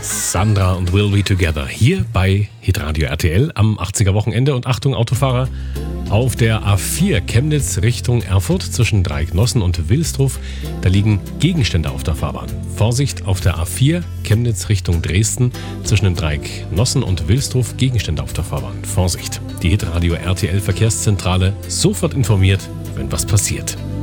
Sandra und Will Be Together hier bei Hitradio RTL am 80er Wochenende. Und Achtung, Autofahrer, auf der A4 Chemnitz Richtung Erfurt zwischen Dreiecknossen und Wilsdruf, da liegen Gegenstände auf der Fahrbahn. Vorsicht, auf der A4 Chemnitz Richtung Dresden zwischen dem Dreiecknossen und Wilsdruf, Gegenstände auf der Fahrbahn. Vorsicht, die Hitradio RTL Verkehrszentrale, sofort informiert, wenn was passiert.